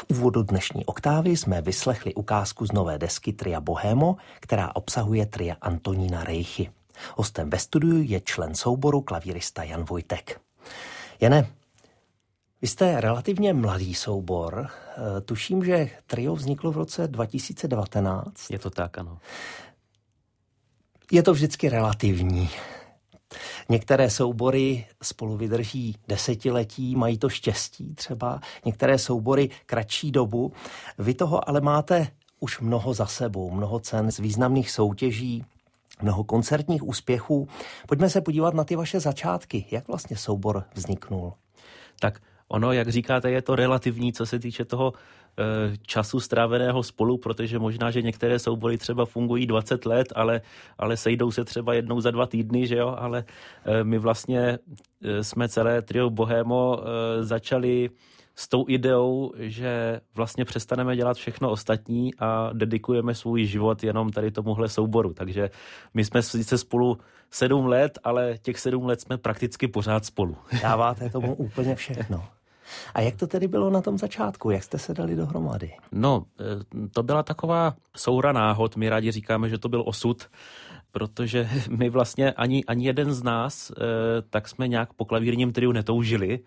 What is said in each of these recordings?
úvodu dnešní oktávy jsme vyslechli ukázku z nové desky Tria Bohémo, která obsahuje tria Antonína Rejchy. Hostem ve studiu je člen souboru klavírista Jan Vojtek. Jane, vy jste relativně mladý soubor. Tuším, že trio vzniklo v roce 2019. Je to tak, ano. Je to vždycky relativní. Některé soubory spolu vydrží desetiletí, mají to štěstí třeba, některé soubory kratší dobu. Vy toho ale máte už mnoho za sebou, mnoho cen z významných soutěží, mnoho koncertních úspěchů. Pojďme se podívat na ty vaše začátky. Jak vlastně soubor vzniknul? Tak ono, jak říkáte, je to relativní, co se týče toho času stráveného spolu, protože možná, že některé soubory třeba fungují 20 let, ale sejdou se třeba jednou za 2 týdny, že jo, ale my vlastně jsme celé trio Bohémo začali s tou ideou, že vlastně přestaneme dělat všechno ostatní a dedikujeme svůj život jenom tady tomuhle souboru. Takže my jsme sice spolu 7 let, ale těch 7 let jsme prakticky pořád spolu. Dáváte tomu úplně všechno. A jak to tedy bylo na tom začátku? Jak jste se dali dohromady? No, to byla taková soura náhod. My rádi říkáme, že to byl osud, protože my vlastně ani jeden z nás tak jsme nějak po klavírním triu netoužili.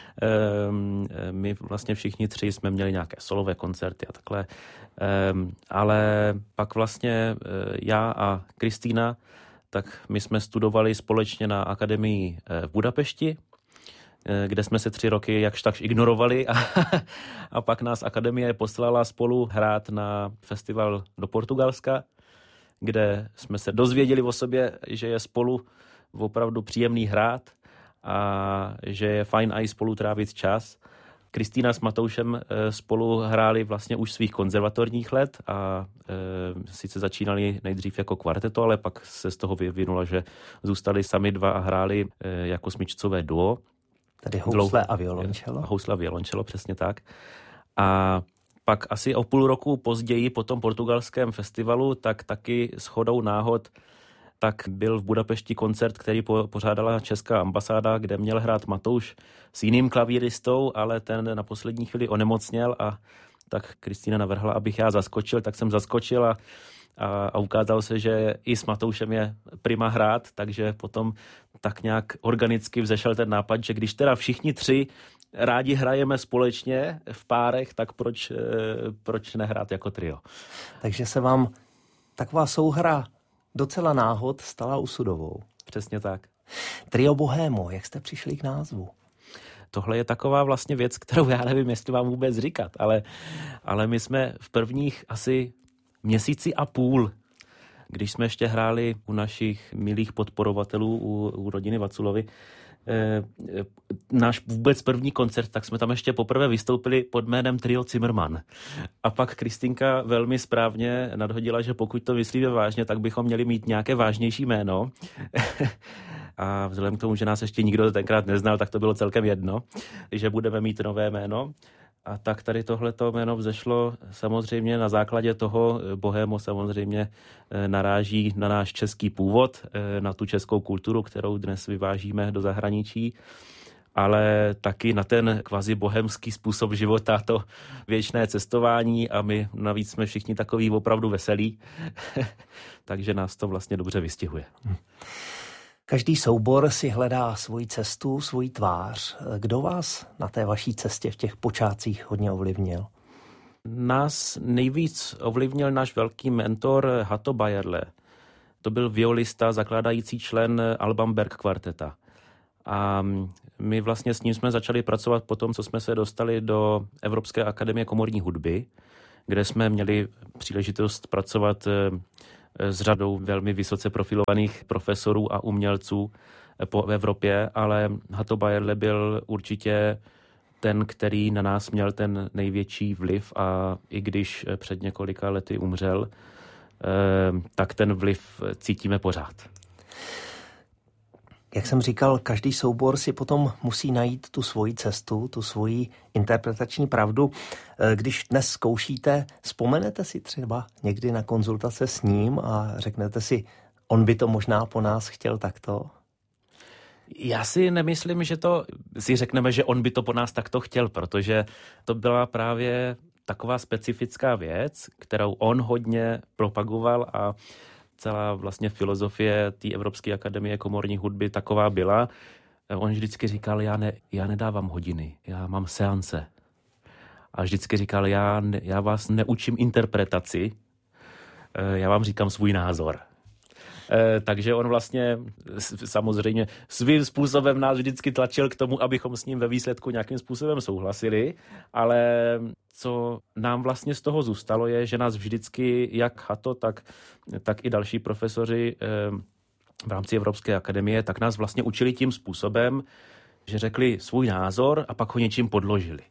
My vlastně všichni 3 jsme měli nějaké solové koncerty a takhle. Ale pak vlastně já a Kristýna, tak my jsme studovali společně na akademii v Budapešti, kde jsme se 3 roky jakž takž ignorovali a pak nás akademie poslala spolu hrát na festival do Portugalska, kde jsme se dozvěděli o sobě, že je spolu opravdu příjemný hrát a že je fajn i spolu trávit čas. Kristýna s Matoušem spolu hráli vlastně už svých konzervatorních let a sice začínali nejdřív jako kvarteto, ale pak se z toho vyvinulo, že zůstali sami 2 a hráli jako smyčcové duo. Tady housle a violončelo. Housle a violončelo, přesně tak. A pak asi o půl roku později po tom portugalském festivalu, tak taky shodou náhod, tak byl v Budapešti koncert, který pořádala Česká ambasáda, kde měl hrát Matouš s jiným klavíristou, ale ten na poslední chvíli onemocněl a tak Kristýna navrhla, abych já zaskočil, tak jsem zaskočil a ukázalo se, že i s Matoušem je prima hrát, takže potom tak nějak organicky vzešel ten nápad, že když teda všichni 3 rádi hrajeme společně v párech, tak proč nehrát jako trio? Takže se vám taková souhra docela náhod stala usudovou. Přesně tak. Trio Bohémo, jak jste přišli k názvu? Tohle je taková vlastně věc, kterou já nevím, jestli vám vůbec říkat, ale my jsme v prvních asi měsíci a půl, když jsme ještě hráli u našich milých podporovatelů u rodiny Vaculovi, náš vůbec první koncert, tak jsme tam ještě poprvé vystoupili pod jménem Trio Zimmermann. A pak Kristýnka velmi správně nadhodila, že pokud to myslíme vážně, tak bychom měli mít nějaké vážnější jméno. A vzhledem k tomu, že nás ještě nikdo tenkrát neznal, tak to bylo celkem jedno, že budeme mít nové jméno. A tak tady tohleto jméno vzešlo samozřejmě na základě toho, Bohémo samozřejmě naráží na náš český původ, na tu českou kulturu, kterou dnes vyvážíme do zahraničí, ale taky na ten kvazi bohemský způsob života, to věčné cestování a my navíc jsme všichni takový opravdu veselí, takže nás to vlastně dobře vystihuje. Každý soubor si hledá svoji cestu, svoji tvář. Kdo vás na té vaší cestě v těch počátcích hodně ovlivnil? Nás nejvíc ovlivnil náš velký mentor Hato Bayerle. To byl violista, zakládající člen Alban Berg kvarteta. A my vlastně s ním jsme začali pracovat po tom, co jsme se dostali do Evropské akademie komorní hudby, kde jsme měli příležitost pracovat s řadou velmi vysoce profilovaných profesorů a umělců po Evropě, ale Hato Bayerle byl určitě ten, který na nás měl ten největší vliv a i když před několika lety umřel, tak ten vliv cítíme pořád. Jak jsem říkal, každý soubor si potom musí najít tu svoji cestu, tu svoji interpretační pravdu. Když dnes zkoušíte, vzpomenete si třeba někdy na konzultace s ním a řeknete si, on by to možná po nás chtěl takto? Já si nemyslím, že to si řekneme, že on by to po nás takto chtěl, protože to byla právě taková specifická věc, kterou on hodně propagoval a celá vlastně filozofie té Evropské akademie komorní hudby taková byla. On vždycky říkal, já nedávám hodiny, já mám seance. A vždycky říkal, já vás neučím interpretaci, já vám říkám svůj názor. Takže on vlastně samozřejmě svým způsobem nás vždycky tlačil k tomu, abychom s ním ve výsledku nějakým způsobem souhlasili, ale co nám vlastně z toho zůstalo je, že nás vždycky, jak Hato, tak i další profesoři v rámci Evropské akademie, tak nás vlastně učili tím způsobem, že řekli svůj názor a pak ho něčím podložili.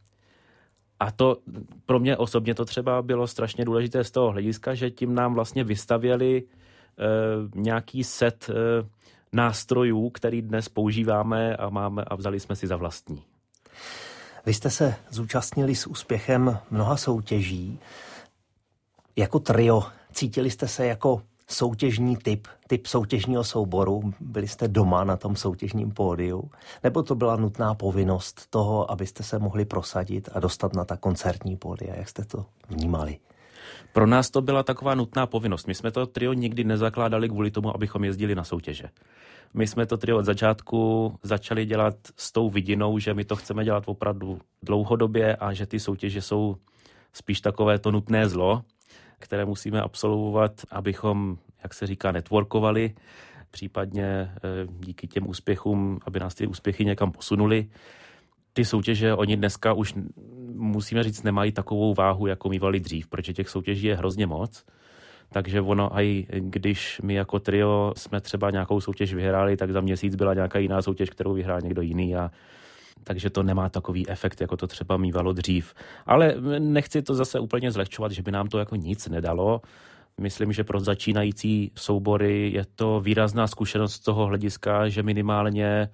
A to pro mě osobně to třeba bylo strašně důležité z toho hlediska, že tím nám vlastně vystavěli nějaký set nástrojů, který dnes používáme a máme a vzali jsme si za vlastní. Vy jste se zúčastnili s úspěchem mnoha soutěží. Jako trio cítili jste se jako soutěžní typ soutěžního souboru? Byli jste doma na tom soutěžním pódiu? Nebo to byla nutná povinnost toho, abyste se mohli prosadit a dostat na ta koncertní pódia? Jak jste to vnímali? Pro nás to byla taková nutná povinnost. My jsme to trio nikdy nezakládali kvůli tomu, abychom jezdili na soutěže. My jsme to trio od začátku začali dělat s tou vidinou, že my to chceme dělat opravdu dlouhodobě a že ty soutěže jsou spíš takové to nutné zlo, které musíme absolvovat, abychom, jak se říká, networkovali, případně díky těm úspěchům, aby nás ty úspěchy někam posunuli. Ty soutěže, oni dneska už, musíme říct, nemají takovou váhu, jako mívali dřív, protože těch soutěží je hrozně moc. Takže ono, i když my jako trio jsme třeba nějakou soutěž vyhráli, tak za měsíc byla nějaká jiná soutěž, kterou vyhrál někdo jiný. Takže to nemá takový efekt, jako to třeba mívalo dřív. Ale nechci to zase úplně zlehčovat, že by nám to jako nic nedalo. Myslím, že pro začínající soubory je to výrazná zkušenost z toho hlediska, že minimálně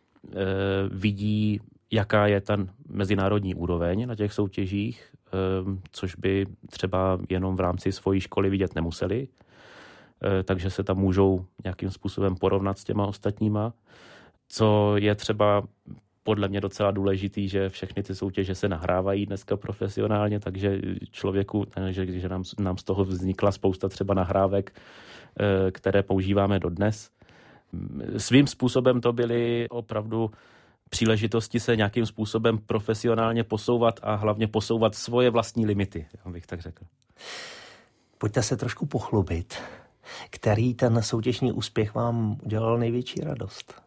vidí, jaká je ta mezinárodní úroveň na těch soutěžích, což by třeba jenom v rámci svojí školy vidět nemuseli. Takže se tam můžou nějakým způsobem porovnat s těma ostatníma. Co je třeba podle mě docela důležitý, že všechny ty soutěže se nahrávají dneska profesionálně, takže člověku, že nám z toho vznikla spousta třeba nahrávek, které používáme dodnes. Svým způsobem to byly opravdu příležitosti se nějakým způsobem profesionálně posouvat a hlavně posouvat svoje vlastní limity, bych tak řekl. Pojďte se trošku pochlubit. Který ten soutěžní úspěch vám udělal největší radost?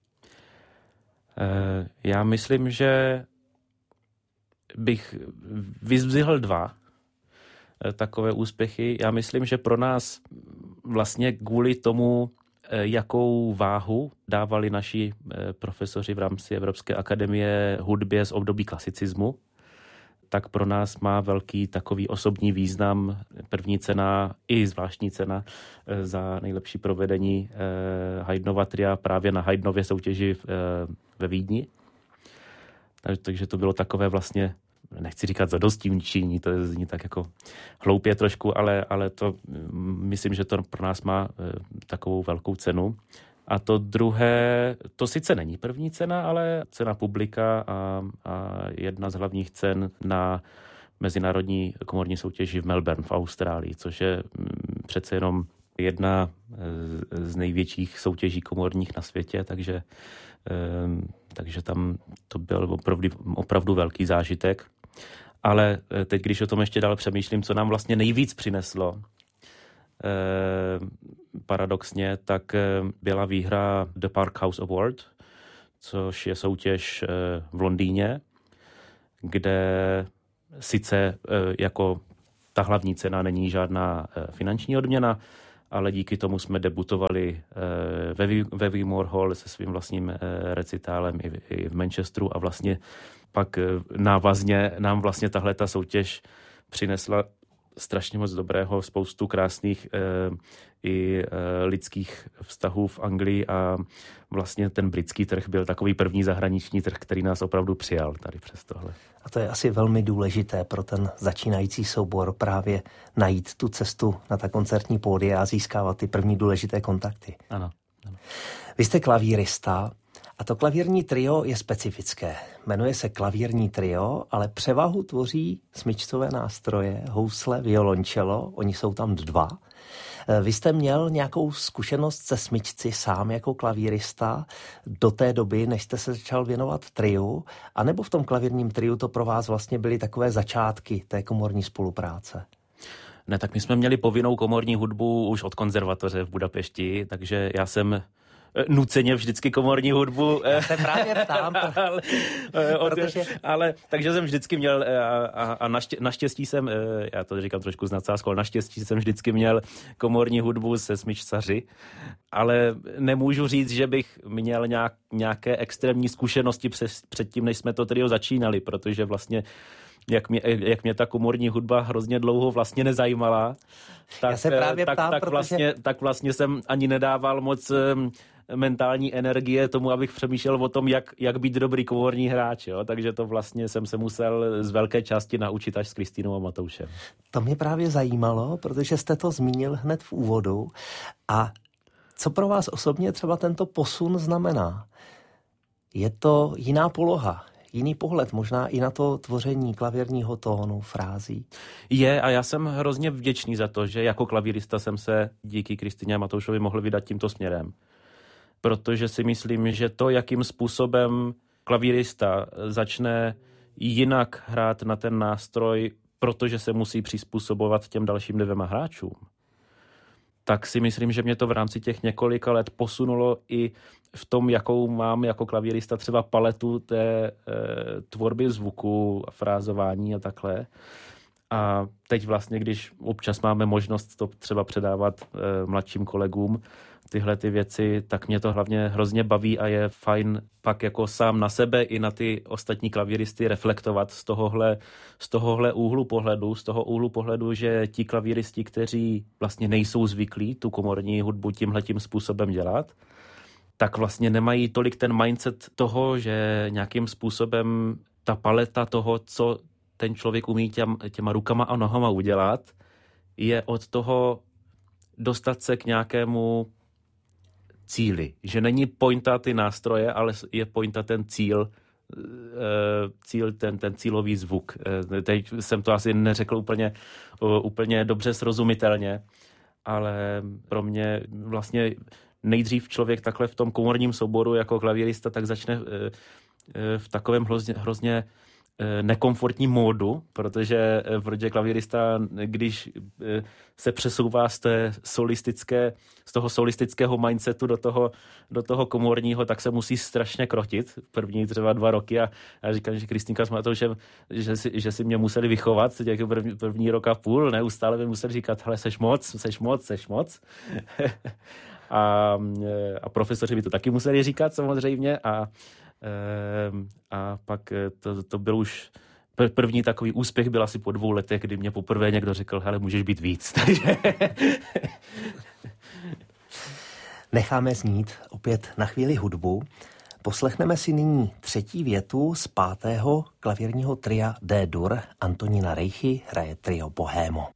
Já myslím, že bych vyzdvihl dva takové úspěchy. Já myslím, že pro nás vlastně kvůli tomu, jakou váhu dávali naši profesoři v rámci Evropské akademie hudbě z období klasicismu, tak pro nás má velký takový osobní význam první cena i zvláštní cena za nejlepší provedení Haydnova tria právě na Haydnově soutěži ve Vídni. Takže to bylo takové vlastně, nechci říkat zadostiučinění, to zní tak jako hloupě trošku, ale to myslím, že to pro nás má takovou velkou cenu. A to druhé, to sice není první cena, ale cena publika a jedna z hlavních cen na mezinárodní komorní soutěži v Melbourne v Austrálii, což je přece jenom jedna z největších soutěží komorních na světě, takže tam to byl opravdu velký zážitek. Ale teď, když o tom ještě dál přemýšlím, co nám vlastně nejvíc přineslo, paradoxně, tak byla výhra The Park House Award, což je soutěž v Londýně, kde sice jako ta hlavní cena není žádná finanční odměna, ale díky tomu jsme debutovali ve Wigmore Hall se svým vlastním recitálem i v Manchesteru a vlastně pak návazně nám vlastně tahleta soutěž přinesla strašně moc dobrého, spoustu krásných i lidských vztahů v Anglii a vlastně ten britský trh byl takový první zahraniční trh, který nás opravdu přijal tady přes tohle. A to je asi velmi důležité pro ten začínající soubor právě najít tu cestu na ta koncertní pódia a získávat ty první důležité kontakty. Ano. Vy jste klavírista A to klavírní trio je specifické. Jmenuje se klavírní trio, ale převahu tvoří smyčcové nástroje, housle, violončelo, oni jsou tam 2. Vy jste měl nějakou zkušenost se smyčci sám jako klavírista do té doby, než jste se začal věnovat triu, anebo v tom klavírním triu to pro vás vlastně byly takové začátky té komorní spolupráce? Ne, tak my jsme měli povinnou komorní hudbu už od konzervatoře v Budapešti, takže já jsem nuceně vždycky komorní hudbu. Já se právě ptám. Takže jsem vždycky měl a naštěstí jsem, já to říkám trošku s nadsázkou, ale naštěstí jsem vždycky měl komorní hudbu se smyčcaři, ale nemůžu říct, že bych měl nějaké extrémní zkušenosti předtím, než jsme to trio začínali, protože vlastně jak mě ta komorní hudba hrozně dlouho vlastně nezajímala, tak vlastně jsem ani nedával moc mentální energie tomu, abych přemýšlel o tom, jak být dobrý komorní hráč. Jo? Takže to vlastně jsem se musel z velké části naučit až s Kristýnou a Matoušem. To mě právě zajímalo, protože jste to zmínil hned v úvodu. A co pro vás osobně třeba tento posun znamená? Je to jiná poloha, jiný pohled možná i na to tvoření klavírního tónu, frází? Je, a já jsem hrozně vděčný za to, že jako klavírista jsem se díky Kristýně a Matoušovi mohl vydat tímto směrem. Protože si myslím, že to, jakým způsobem klavírista začne jinak hrát na ten nástroj, protože se musí přizpůsobovat těm dalším 2 hráčům, tak si myslím, že mě to v rámci těch několika let posunulo i v tom, jakou mám jako klavírista třeba paletu té tvorby zvuku a frázování a takhle. A teď vlastně, když občas máme možnost to třeba předávat mladším kolegům, tyhle ty věci, tak mě to hlavně hrozně baví a je fajn pak jako sám na sebe i na ty ostatní klavíristy reflektovat z tohohle úhlu pohledu, že ti klavíristi, kteří vlastně nejsou zvyklí tu komorní hudbu tímhletím způsobem dělat, tak vlastně nemají tolik ten mindset toho, že nějakým způsobem ta paleta toho, co ten člověk umí těma rukama a nohama udělat, je od toho dostat se k nějakému cíli. Že není pointa ty nástroje, ale je pointa ten cíl, ten cílový zvuk. Teď jsem to asi neřekl úplně dobře srozumitelně, ale pro mě vlastně nejdřív člověk takhle v tom komorním souboru jako klavírista tak začne v takovém hrozně nekomfortním módu, protože klavírista, když se přesouvá z toho solistického mindsetu do toho komorního, tak se musí strašně krotit první třeba 2 roky a já říkám, že Kristýnka s Matoušem, že si mě museli vychovat první rok a půl, neustále mi museli říkat, hele, seš moc. A profesoři by to taky museli říkat samozřejmě a pak to byl už první takový úspěch byl asi po 2 letech, kdy mě poprvé někdo řekl, hele, můžeš být víc. Necháme znít opět na chvíli hudbu. Poslechneme si nyní 3. větu z 5. klavírního tria D-dur. Antonína Rejchy hraje trio Bohémo.